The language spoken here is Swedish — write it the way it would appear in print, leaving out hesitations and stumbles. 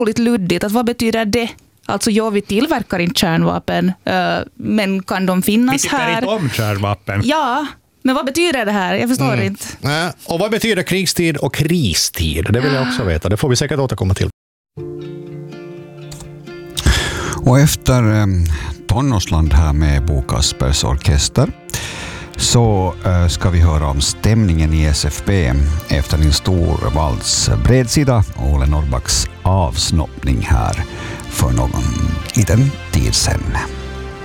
lite luddigt. Att vad betyder det? Alltså, vi tillverkar inte kärnvapen, men kan de finnas här? Vi tycker inte om kärnvapen. Ja, men vad betyder det här? Jag förstår inte. Och vad betyder krigstid och kristid? Det vill jag också veta. Det får vi säkert återkomma till. Och efter Tonårsland här med Bo Kaspers orkester så ska vi höra om stämningen i SFB efter en stor vals bredsida och Ole Norrbacks avsnoppning här för någon liten tid sedan.